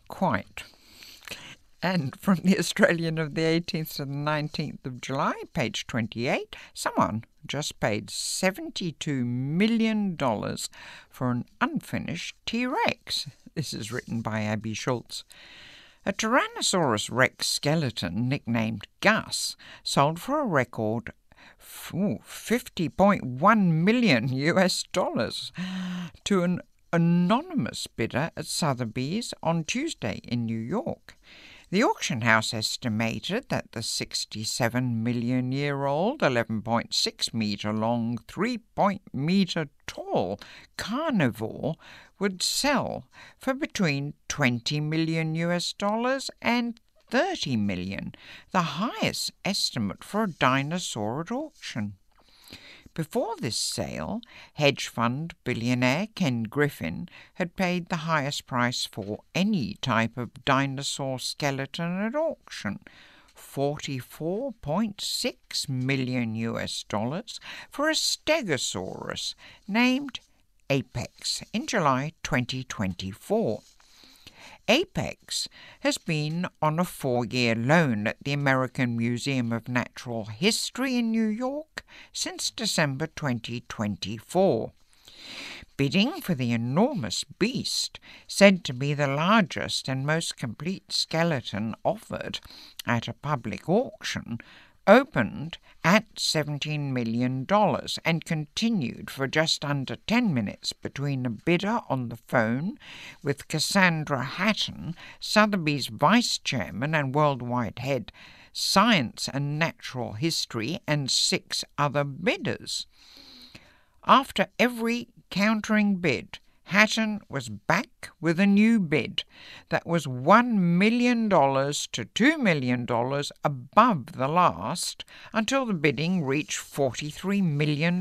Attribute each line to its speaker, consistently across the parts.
Speaker 1: quite. And from the Australian of the 18th to the 19th of July, page 28, someone just paid $72 million for an unfinished T-Rex. This is written by Abby Schultz. A Tyrannosaurus Rex skeleton, nicknamed Gus, sold for a record $50.1 million to an anonymous bidder at Sotheby's on Tuesday in New York. The auction house estimated that the 67-million-year-old, 11.6-metre-long, 3-metre-tall carnivore would sell for between $20 million and $30 million, the highest estimate for a dinosaur at auction. Before this sale, hedge fund billionaire Ken Griffin had paid the highest price for any type of dinosaur skeleton at auction, $44.6 million for a Stegosaurus named Apex in July 2024. Apex has been on a 4-year loan at the American Museum of Natural History in New York since December 2024. Bidding for the enormous beast, said to be the largest and most complete skeleton offered at a public auction, opened at $17 million and continued for just under 10 minutes between a bidder on the phone with Cassandra Hatton, Sotheby's vice chairman and worldwide head, science and natural history, and 6 other bidders. After every countering bid, Hatton was back with a new bid that was $1 million to $2 million above the last until the bidding reached $43 million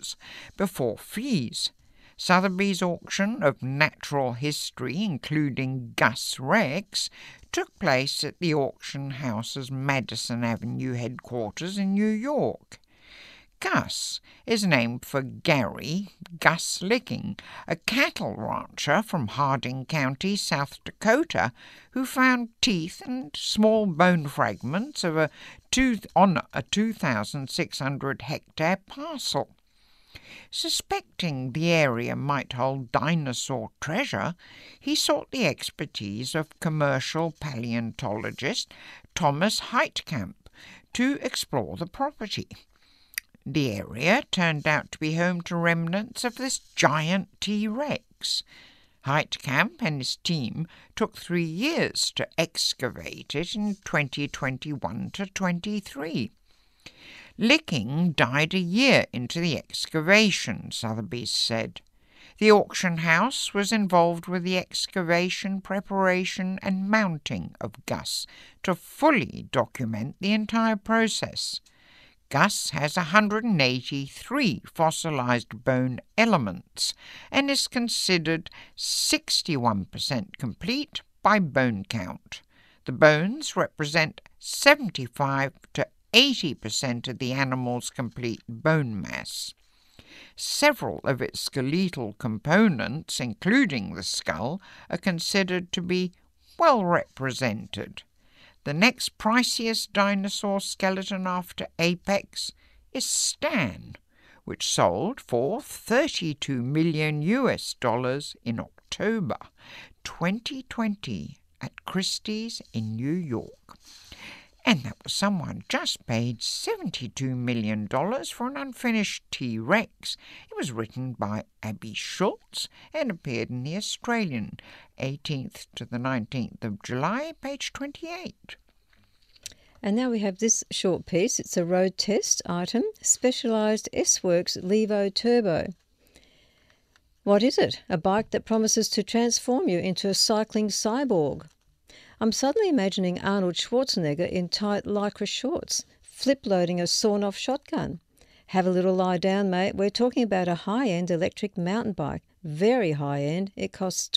Speaker 1: before fees. Sotheby's auction of natural history, including Gus Rex, took place at the auction house's Madison Avenue headquarters in New York. Gus is named for Gary Gus Licking, a cattle rancher from Harding County, South Dakota, who found teeth and small bone fragments of on a 2,600-hectare parcel. Suspecting the area might hold dinosaur treasure, he sought the expertise of commercial paleontologist Thomas Heitkamp to explore the property. The area turned out to be home to remnants of this giant T-Rex. Heitkamp and his team took 3 years to excavate it in 2021 to 23. Licking died a year into the excavation, Sotheby's said. The auction house was involved with the excavation, preparation and mounting of Gus to fully document the entire process. Gus has 183 fossilized bone elements and is considered 61% complete by bone count. The bones represent 75 to 80% of the animal's complete bone mass. Several of its skeletal components, including the skull, are considered to be well represented. The next priciest dinosaur skeleton after Apex is Stan, which sold for $32 million in October 2020 at Christie's in New York. And that was someone just paid $72 million for an unfinished T-Rex. It was written by Abby Schultz and appeared in the Australian, 18th to the 19th of July, page 28.
Speaker 2: And now we have this short piece. It's a road test item, Specialised S-Works Levo Turbo. What is it? A bike that promises to transform you into a cycling cyborg. I'm suddenly imagining Arnold Schwarzenegger in tight lycra shorts, flip-loading a sawn-off shotgun. Have a little lie down, mate. We're talking about a high-end electric mountain bike. Very high-end. It costs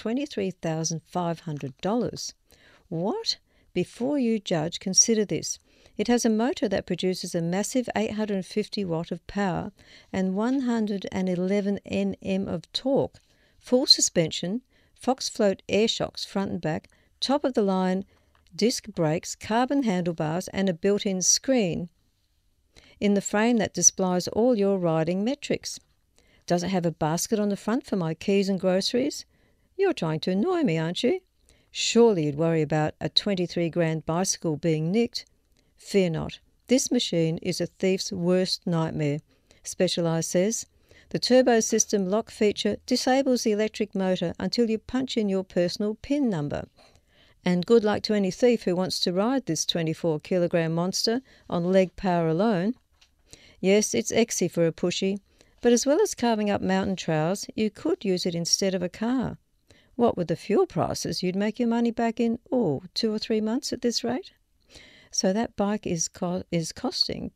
Speaker 2: $23,500. What? Before you judge, consider this. It has a motor that produces a massive 850 watt of power and 111 Nm of torque, full suspension, Fox Float air shocks front and back, top-of-the-line disc brakes, carbon handlebars and a built-in screen in the frame that displays all your riding metrics. Does it have a basket on the front for my keys and groceries? You're trying to annoy me, aren't you? Surely you'd worry about a 23 grand bicycle being nicked. Fear not. This machine is a thief's worst nightmare. Specialized says, the turbo system lock feature disables the electric motor until you punch in your personal PIN number. And good luck to any thief who wants to ride this 24-kilogram monster on leg power alone. Yes, it's exy for a pushy, but as well as carving up mountain trails, you could use it instead of a car. What with the fuel prices, you'd make your money back in, 2 or 3 months at this rate. So that bike is costing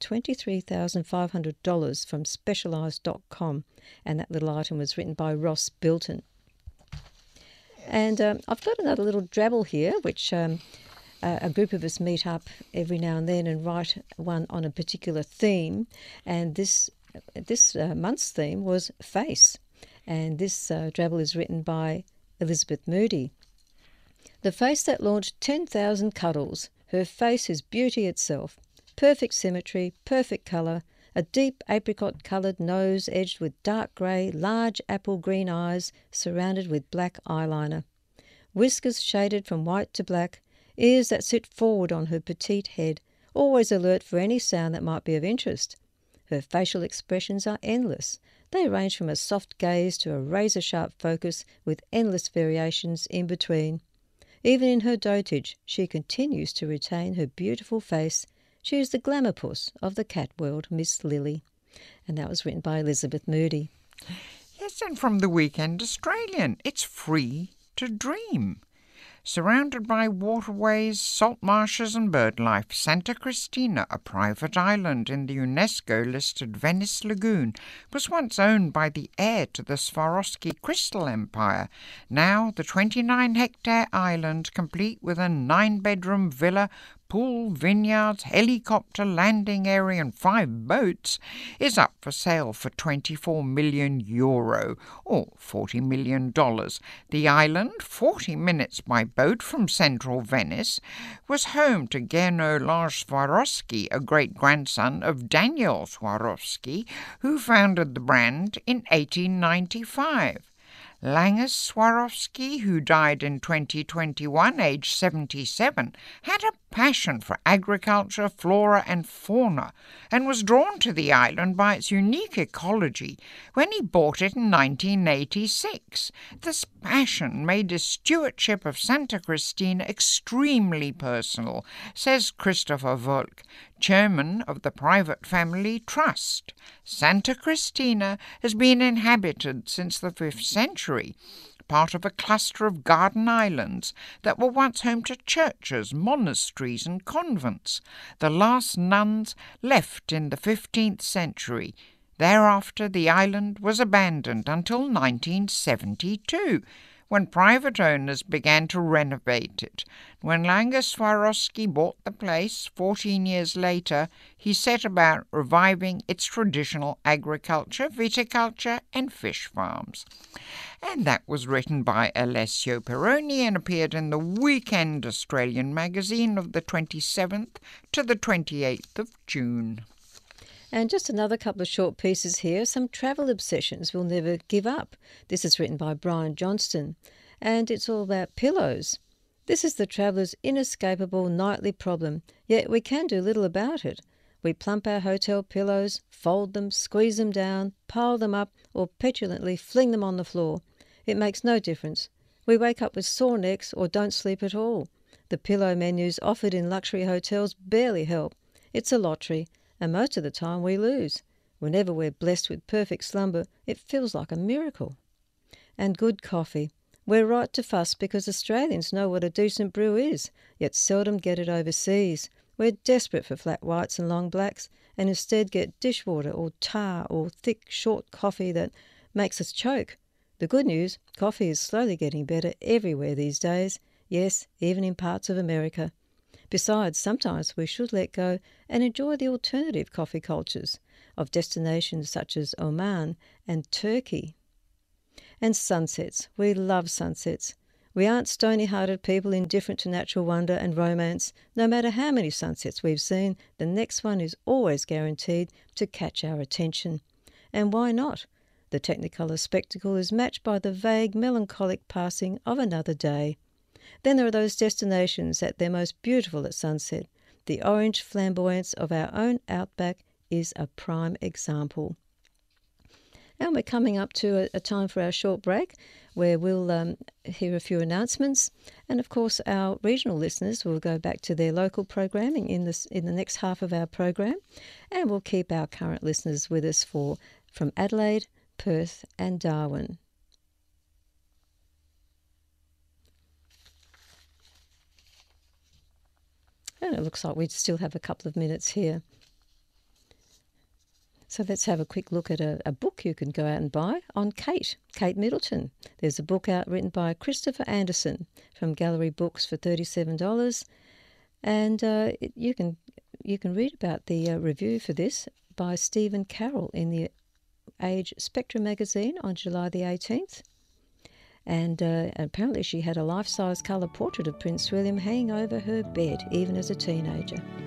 Speaker 2: $23,500 from Specialized.com, and that little item was written by Ross Bilton. And I've got another little drabble here, which a group of us meet up every now and then and write one on a particular theme. And this month's theme was face. And this drabble is written by Elizabeth Moody. The face that launched 10,000 cuddles. Her face is beauty itself. Perfect symmetry, perfect colour, a deep apricot-coloured nose edged with dark grey, large apple-green eyes surrounded with black eyeliner. Whiskers shaded from white to black, ears that sit forward on her petite head, always alert for any sound that might be of interest. Her facial expressions are endless. They range from a soft gaze to a razor-sharp focus with endless variations in between. Even in her dotage, she continues to retain her beautiful face. She is the glamour puss of the cat world, Miss Lily. And that was written by Elizabeth Moody.
Speaker 1: Yes, and from the Weekend Australian, it's free to dream. Surrounded by waterways, salt marshes and birdlife, Santa Cristina, a private island in the UNESCO-listed Venice Lagoon, was once owned by the heir to the Swarovski Crystal Empire. Now the 29-hectare island, complete with a 9-bedroom villa, pool, vineyards, helicopter landing area and 5 boats, is up for sale for €24 million, or $40 million. The island, 40 minutes by boat from central Venice, was home to Gernot Lars Swarovski, a great-grandson of Daniel Swarovski, who founded the brand in 1895. Langus Swarovski, who died in 2021, aged 77, had a passion for agriculture, flora and fauna, and was drawn to the island by its unique ecology when he bought it in 1986. This passion made his stewardship of Santa Cristina extremely personal, says Christopher Volk, chairman of the private family trust. Santa Cristina has been inhabited since the 5th century, part of a cluster of garden islands that were once home to churches, monasteries and convents. The last nuns left in the 15th century. Thereafter the island was abandoned until 1972, when private owners began to renovate it. When Langus Swarovski bought the place 14 years later, he set about reviving its traditional agriculture, viticulture and fish farms. And that was written by Alessio Peroni and appeared in the Weekend Australian magazine of the 27th to the 28th of June.
Speaker 2: And just another couple of short pieces here. Some travel obsessions we'll never give up. This is written by Brian Johnston, and it's all about pillows. This is the traveller's inescapable nightly problem, yet we can do little about it. We plump our hotel pillows, fold them, squeeze them down, pile them up, or petulantly fling them on the floor. It makes no difference. We wake up with sore necks or don't sleep at all. The pillow menus offered in luxury hotels barely help. It's a lottery, and most of the time we lose. Whenever we're blessed with perfect slumber, it feels like a miracle. And good coffee. We're right to fuss because Australians know what a decent brew is, yet seldom get it overseas. We're desperate for flat whites and long blacks, and instead get dishwater or tar or thick, short coffee that makes us choke. The good news, coffee is slowly getting better everywhere these days. Yes, even in parts of America. Besides, sometimes we should let go and enjoy the alternative coffee cultures of destinations such as Oman and Turkey. And sunsets. We love sunsets. We aren't stony-hearted people indifferent to natural wonder and romance. No matter how many sunsets we've seen, the next one is always guaranteed to catch our attention. And why not? The Technicolor spectacle is matched by the vague, melancholic passing of another day. Then there are those destinations at their most beautiful at sunset. The orange flamboyance of our own outback is a prime example. And we're coming up to a time for our short break where we'll hear a few announcements. And of course, our regional listeners will go back to their local programming in the next half of our program. And we'll keep our current listeners with us from Adelaide, Perth and Darwin. And it looks like we still have a couple of minutes here. So let's have a quick look at a book you can go out and buy on Kate Middleton. There's a book out written by Christopher Anderson from Gallery Books for $37. And you can read about the review for this by Stephen Carroll in the Age Spectrum magazine on July the 18th. And apparently she had a life-size colour portrait of Prince William hanging over her bed, even as a teenager.